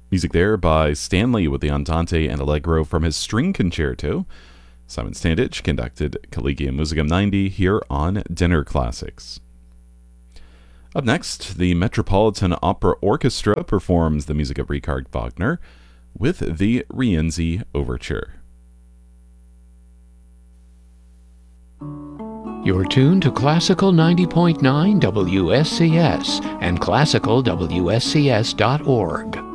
Music there by Stanley with the Andante and Allegro from his String Concerto. Simon Standage conducted Collegium Musicum 90 here on Dinner Classics. Up next, the Metropolitan Opera Orchestra performs the music of Richard Wagner with the Rienzi Overture. You're tuned to Classical 90.9 WSCS and classicalwscs.org.